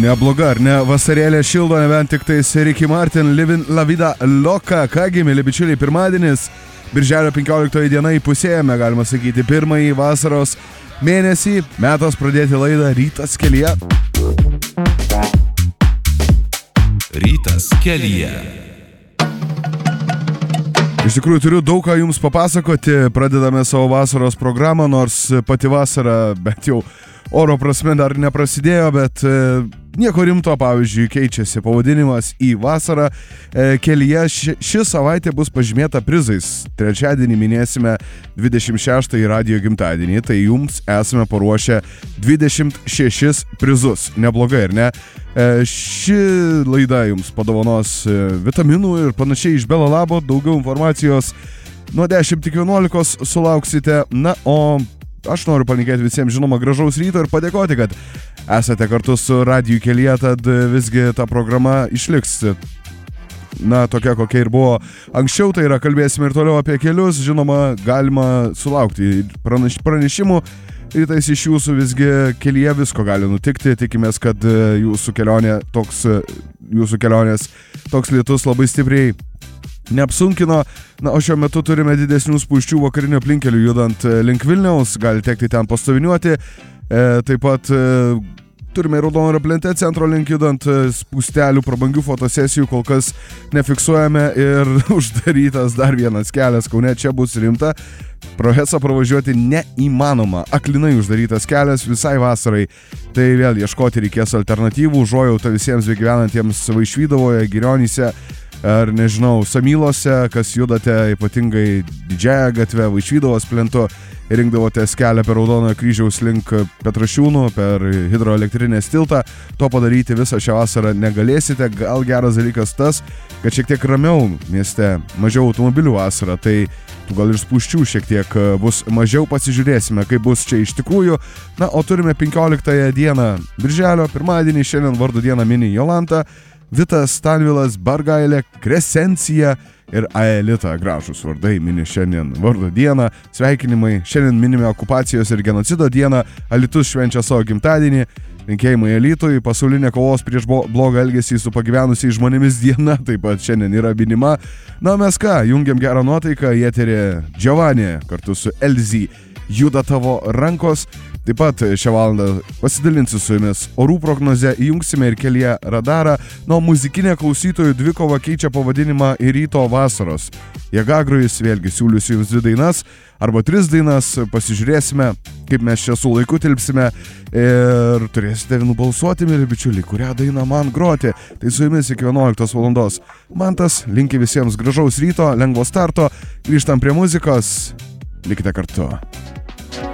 Nebloga, ar ne? Vasarėlė šildo, nebent tik tais Ricky Martin, Living La Vida Loca. Kągi, mėly bičiuliai, pirmadienis, birželio 15 diena įpusėjame, galima sakyti, pirmąjį vasaros mėnesį. Metas pradėti laidą Rytas kelyje. Rytas kelyje. Iš tikrųjų, turiu daug ką jums papasakoti. Pradedame savo vasaros programą, nors pati vasara, bent jau oro prasme, dar neprasidėjo, bet nieko rimto, pavyzdžiui, keičiasi pavadinimas į vasarą kelyje. Ši savaitė bus pažymėta prizais. Trečiadienį minėsime 26 radijo gimtadienį, tai jums esame paruošę 26 prizus. Neblogai, ar ne? Ši laida jums padovanos vitaminų ir panašiai iš Belo Labo. Daugiau informacijos nuo 10 iki 11 sulauksite. Na, o aš noriu palinkėti visiems, žinoma, gražaus ryto ir padėkoti, kad esate kartu su radiju kelyje, tad visgi ta programa išliks, na, tokia, kokia ir buvo anksčiau. Tai yra, kalbėsime ir toliau apie kelius, žinoma, galima sulaukti pranešimų. Rytais iš jūsų visgi kelyje visko gali nutikti. Tikimės, kad jūsų kelionės toks lietus labai stipriai neapsunkino. Na, o šiuo metu turime didesnių spūsčių vakarinių aplinkelių judant link Vilniaus, gali tekti ten pastoviniuoti. Taip pat turime Raudonojo plente centro link judant spūstelių, prabangių fotosesijų kol kas nefiksuojame ir uždarytas dar vienas kelias Kaune, čia bus rimta. Pro Hesą pravažiuoti neįmanoma, aklinai uždarytas kelias visai vasarai. Tai vėl ieškoti reikės alternatyvų, užuojautą visiems gyvenantiems Vaišvydovoje, Girionyse ar, nežinau, Samylose, kas judate ypatingai Didžiąją gatvę, Vaišvydovos plentu ir rinkdavotės kelią per Raudonojo kryžiaus link Petrašiūnų, per hidroelektrinės tiltą. To padaryti visą šią vasarą negalėsite. Gal geras dalykas tas, kad šiek tiek ramiau mieste, mažiau automobilių vasarą, tai gal ir spūsčių šiek tiek bus mažiau. Pasižiūrėsime, kaip bus čia iš tikrųjų. Na, o turime 15 dieną birželio, pirmadienį, šiandien vardo dieną mini Jolanta, Vitas, Stanvilas, Bargailė, Kresencija ir Aelita. Gražūs vardai mini šiandien vardo dieną. Sveikinimai. Šiandien minime okupacijos ir genocido dieną. Alytus švenčia savo gimtadienį. Linkėjimai Alytui. Pasaulinė kovos prieš blogą elgesį su pagyvenusiais žmonėmis diena taip pat šiandien yra minima. Na, mes ką, jungiam gerą nuotaiką. Į eterį Giovanni kartu su Elzy. Juda tavo rankos. Taip pat šią valandą pasidalinsiu su jumis orų prognozę, įjungsime ir kelyje radarą. Na, muzikinė klausytojų dvikova keičia pavadinimą į ryto vasaros. Jėgagrojus, vėlgi siūlysiu jums 2 dainas arba 3 dainas. Pasižiūrėsime, kaip mes čia su laiku tilpsime ir turėsite nubalsuoti, mėly bičiuliai, kurią dainą man groti. Tai su jumis iki 11 valandos. Mantas, linki visiems gražaus ryto, lengvo starto. Grįžtam prie muzikos. Likite kartu.